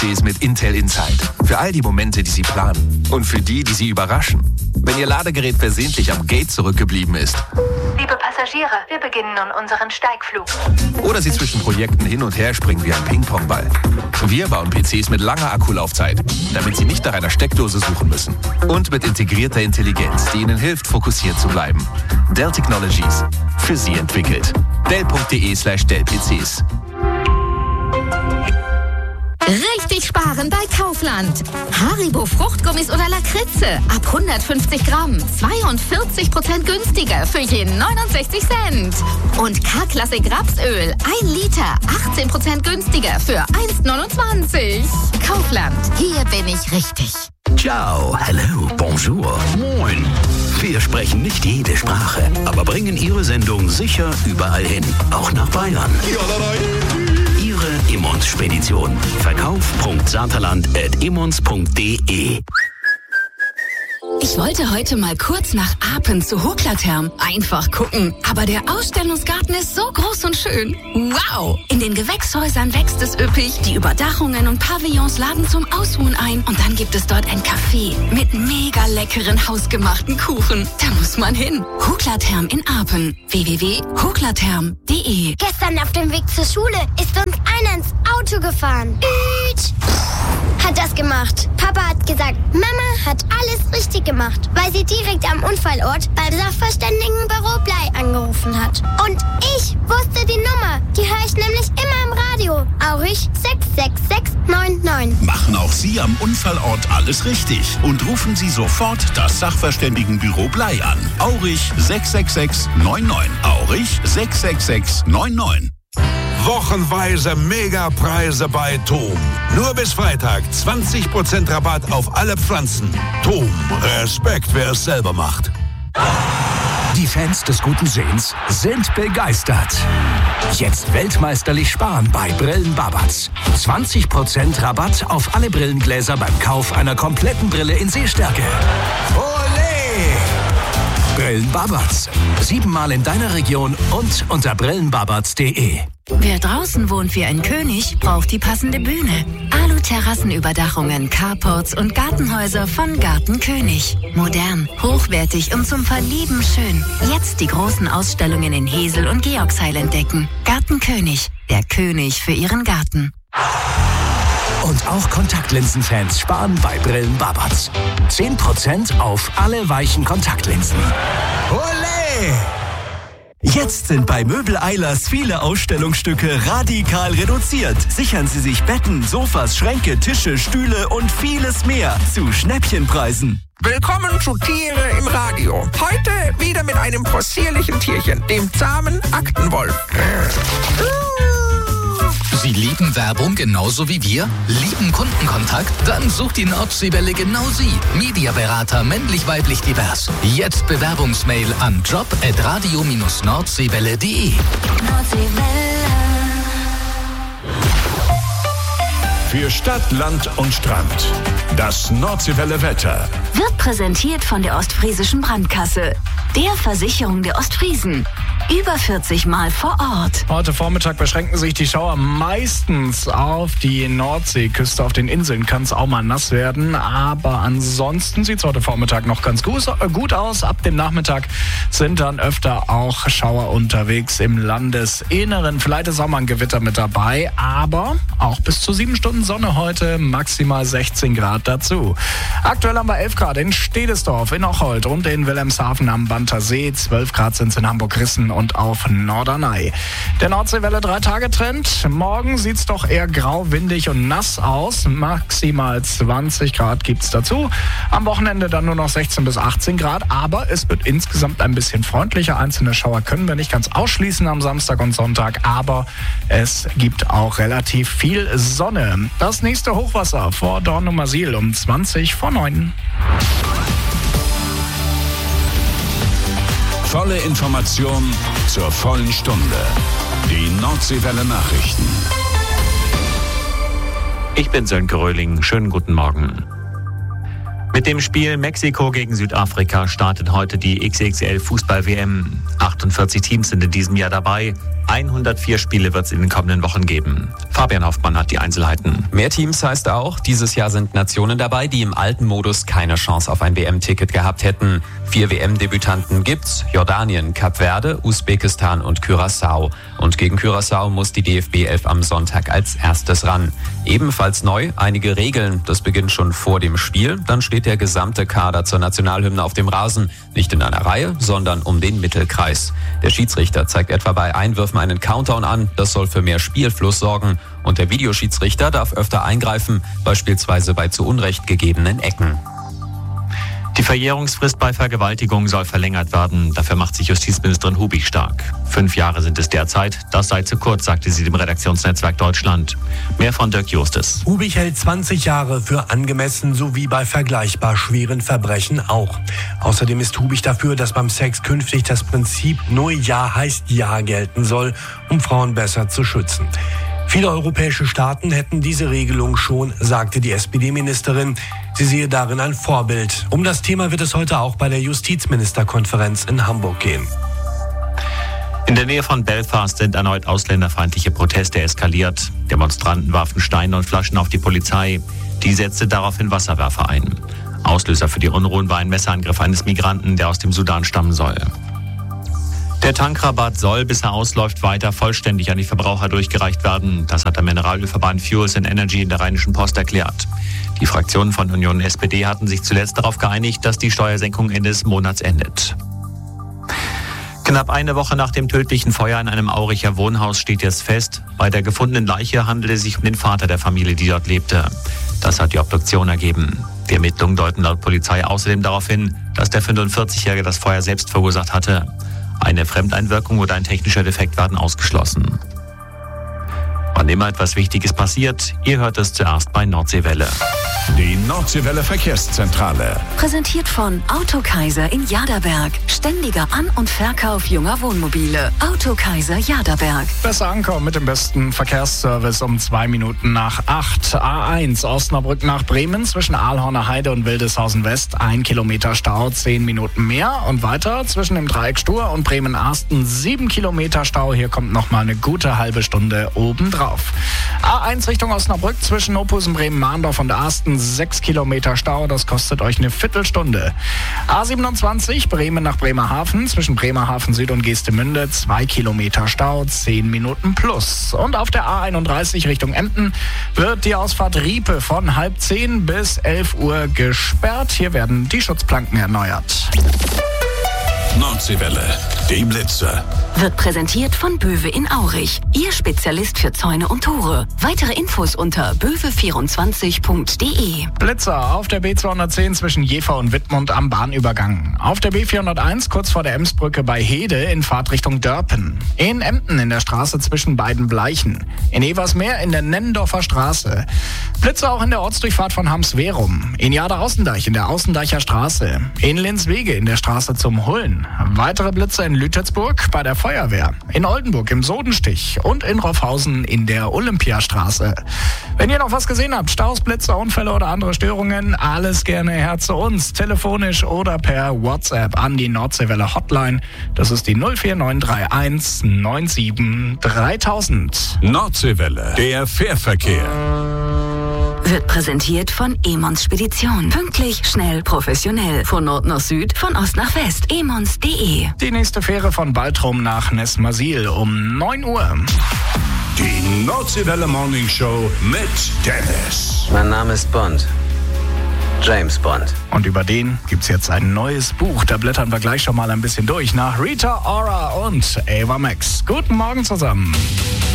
USBs mit Intel Inside. Für all die Momente, die Sie planen. Und für die Sie überraschen. Wenn Ihr Ladegerät versehentlich am Gate zurückgeblieben ist. Liebe Passagiere, wir beginnen nun unseren Steigflug. Oder Sie zwischen Projekten hin und her springen wie ein Ping-Pong-Ball. Wir bauen PCs mit langer Akkulaufzeit, damit Sie nicht nach einer Steckdose suchen müssen. Und mit integrierter Intelligenz, die Ihnen hilft, fokussiert zu bleiben. Dell Technologies. Für Sie entwickelt. Dell.de/Dell-PCs. Richtig sparen bei Kaufland. Haribo Fruchtgummis oder Lakritze ab 150 Gramm. 42% günstiger für jeden 69 Cent. Und K-Klassik Rapsöl 1 Liter 18% günstiger für 1,29. Kaufland, hier bin ich richtig. Ciao, hello, bonjour, moin. Wir sprechen nicht jede Sprache, aber bringen Ihre Sendung sicher überall hin, auch nach Bayern. Ihre Immons-Spedition. Verkauf.saterland@immons.de. Ich wollte heute mal kurz nach Apen zu Hoklatherm. Einfach gucken. Aber der Ausstellungsgarten ist so groß und schön. Wow! In den Gewächshäusern wächst es üppig. Die Überdachungen und Pavillons laden zum Ausruhen ein. Und dann gibt es dort ein Café mit mega leckeren hausgemachten Kuchen. Da muss man hin. Hoklatherm in Apen. www.hoklatherm.de. Gestern auf dem Weg zur Schule ist uns einer ins Auto gefahren. Hat das gemacht. Papa hat gesagt, Mama hat alles richtig gemacht, weil sie direkt am Unfallort beim Sachverständigenbüro Blei angerufen hat. Und ich wusste die Nummer. Die höre ich nämlich immer im Radio. Aurich 66699. Machen auch Sie am Unfallort alles richtig und rufen Sie sofort das Sachverständigenbüro Blei an. Aurich 66699. Aurich 66699. Wochenweise Megapreise bei TOM. Nur bis Freitag 20% Rabatt auf alle Pflanzen. TOM, Respekt, wer es selber macht. Die Fans des guten Sehens sind begeistert. Jetzt weltmeisterlich sparen bei Brillen Babatz. 20% Rabatt auf alle Brillengläser beim Kauf einer kompletten Brille in Sehstärke. Olé! Brillen Babatz. 7-mal in deiner Region und unter brillenbabatz.de. Wer draußen wohnt wie ein König, braucht die passende Bühne. Alu-Terrassenüberdachungen, Carports und Gartenhäuser von Garten König. Modern, hochwertig und zum Verlieben schön. Jetzt die großen Ausstellungen in Hesel und Georgsheil entdecken. Garten König, der König für Ihren Garten. Und auch Kontaktlinsenfans sparen bei Brillen Babatz. 10% auf alle weichen Kontaktlinsen. Olé! Jetzt sind bei Möbel Eilers viele Ausstellungsstücke radikal reduziert. Sichern Sie sich Betten, Sofas, Schränke, Tische, Stühle und vieles mehr zu Schnäppchenpreisen. Willkommen zu Tiere im Radio. Heute wieder mit einem possierlichen Tierchen, dem zahmen Aktenwolf. Sie lieben Werbung genauso wie wir? Lieben Kundenkontakt? Dann sucht die Nordseewelle genau Sie. Mediaberater männlich-weiblich divers. Jetzt Bewerbungsmail an job@radio-nordseewelle.de. Für Stadt, Land und Strand. Das Nordseewelle Wetter. Wird präsentiert von der Ostfriesischen Brandkasse, der Versicherung der Ostfriesen. Über 40 Mal vor Ort. Heute Vormittag beschränken sich die Schauer meistens auf die Nordseeküste. Auf den Inseln kann es auch mal nass werden. Aber ansonsten sieht es heute Vormittag noch ganz gut aus. Ab dem Nachmittag sind dann öfter auch Schauer unterwegs im Landesinneren. Vielleicht ist auch mal ein Gewitter mit dabei. Aber auch bis zu 7 Stunden Sonne heute. Maximal 16 Grad dazu. Aktuell haben wir 11 Grad in Stedesdorf, in Ocholt und in Wilhelmshaven am Banter See. 12 Grad sind es in Hamburg-Rissen und auf Norderney. Der Nordseewelle 3-Tage-Trend. Morgen sieht es doch eher grau, windig und nass aus. Maximal 20 Grad gibt es dazu. Am Wochenende dann nur noch 16 bis 18 Grad. Aber es wird insgesamt ein bisschen freundlicher. Einzelne Schauer können wir nicht ganz ausschließen am Samstag und Sonntag. Aber es gibt auch relativ viel Sonne. Das nächste Hochwasser vor Dornumersiel um 20:09. Volle Information zur vollen Stunde. Die Nordseewelle Nachrichten. Ich bin Sönke Röhling. Schönen guten Morgen. Mit dem Spiel Mexiko gegen Südafrika startet heute die XXL-Fußball-WM. 48 Teams sind in diesem Jahr dabei. 104 Spiele wird es in den kommenden Wochen geben. Fabian Hoffmann hat die Einzelheiten. Mehr Teams heißt auch, dieses Jahr sind Nationen dabei, die im alten Modus keine Chance auf ein WM-Ticket gehabt hätten. 4 WM-Debütanten gibt's: Jordanien, Kap Verde, Usbekistan und Curaçao. Und gegen Curaçao muss die DFB 11 am Sonntag als erstes ran. Ebenfalls neu einige Regeln. Das beginnt schon vor dem Spiel. Dann steht der gesamte Kader zur Nationalhymne auf dem Rasen. Nicht in einer Reihe, sondern um den Mittelkreis. Der Schiedsrichter zeigt etwa bei Einwürfen einen Countdown an. Das soll für mehr Spielfluss sorgen. Und der Videoschiedsrichter darf öfter eingreifen, beispielsweise bei zu Unrecht gegebenen Ecken. Die Verjährungsfrist bei Vergewaltigung soll verlängert werden. Dafür macht sich Justizministerin Hubig stark. 5 Jahre sind es derzeit. Das sei zu kurz, sagte sie dem Redaktionsnetzwerk Deutschland. Mehr von Dirk Justus. Hubig hält 20 Jahre für angemessen, sowie bei vergleichbar schweren Verbrechen auch. Außerdem ist Hubig dafür, dass beim Sex künftig das Prinzip nur Ja heißt Ja gelten soll, um Frauen besser zu schützen. Viele europäische Staaten hätten diese Regelung schon, sagte die SPD-Ministerin. Sie sehe darin ein Vorbild. Um das Thema wird es heute auch bei der Justizministerkonferenz in Hamburg gehen. In der Nähe von Belfast sind erneut ausländerfeindliche Proteste eskaliert. Demonstranten warfen Steine und Flaschen auf die Polizei. Die setzte daraufhin Wasserwerfer ein. Auslöser für die Unruhen war ein Messerangriff eines Migranten, der aus dem Sudan stammen soll. Der Tankrabatt soll, bis er ausläuft, weiter vollständig an die Verbraucher durchgereicht werden. Das hat der Mineralölverband Fuels and Energy in der Rheinischen Post erklärt. Die Fraktionen von Union und SPD hatten sich zuletzt darauf geeinigt, dass die Steuersenkung Ende des Monats endet. Knapp eine Woche nach dem tödlichen Feuer in einem Auricher Wohnhaus steht jetzt fest, bei der gefundenen Leiche handelt es sich um den Vater der Familie, die dort lebte. Das hat die Obduktion ergeben. Die Ermittlungen deuten laut Polizei außerdem darauf hin, dass der 45-Jährige das Feuer selbst verursacht hatte. Eine Fremdeinwirkung oder ein technischer Defekt werden ausgeschlossen. Wann immer etwas Wichtiges passiert, ihr hört es zuerst bei Nordseewelle. Die Nordseewelle Verkehrszentrale. Präsentiert von Autokaiser in Jaderberg. Ständiger An- und Verkauf junger Wohnmobile. Autokaiser Jaderberg. Besser ankommen mit dem besten Verkehrsservice um 2 Minuten nach 8. A1 Osnabrück nach Bremen zwischen Aalhorner Heide und Wildeshausen West. 1 Kilometer Stau, 10 Minuten mehr. Und weiter zwischen dem Dreieck Stur und Bremen-Arsten 7 Kilometer Stau. Hier kommt nochmal eine gute halbe Stunde obendrauf. A1 Richtung Osnabrück zwischen Ophusen, Bremen-Mahndorf und Arsten 6 Kilometer Stau, das kostet euch eine Viertelstunde. A27 Bremen nach Bremerhaven zwischen Bremerhaven Süd und Geestemünde 2 Kilometer Stau, 10 Minuten plus. Und auf der A31 Richtung Emden wird die Ausfahrt Riepe von 9:30 bis 11 Uhr gesperrt. Hier werden die Schutzplanken erneuert. Nordseewelle, die Blitze. Wird präsentiert von Böwe in Aurich. Ihr Spezialist für Zäune und Tore. Weitere Infos unter böwe24.de. Blitzer auf der B210 zwischen Jever und Wittmund am Bahnübergang. Auf der B401 kurz vor der Emsbrücke bei Hede in Fahrtrichtung Dörpen. In Emden in der Straße zwischen beiden Bleichen. In Eversmeer in der Nennendorfer Straße. Blitzer auch in der Ortsdurchfahrt von Hamswerum. In Jader-Außendeich in der Außendeicher Straße. In Linswege in der Straße zum Hullen. Weitere Blitze in Lütetsburg bei der Feuerwehr, in Oldenburg im Sodenstich und in Roffhausen in der Olympiastraße. Wenn ihr noch was gesehen habt, Staus, Blitze, Unfälle oder andere Störungen, alles gerne her zu uns, telefonisch oder per WhatsApp an die Nordseewelle Hotline. Das ist die 04931 97 3000. Nordseewelle, der Fährverkehr. Wird präsentiert von Emons Spedition. Pünktlich, schnell, professionell. Von Nord nach Süd, von Ost nach West. Emons.de. Die nächste Fähre von Baltrum nach Nesmasil um 9 Uhr. Die Nordseewelle Morning Show mit Dennis. Mein Name ist Bond. James Bond. Und über den gibt's jetzt ein neues Buch. Da blättern wir gleich schon mal ein bisschen durch. Nach Rita Ora und Ava Max. Guten Morgen zusammen.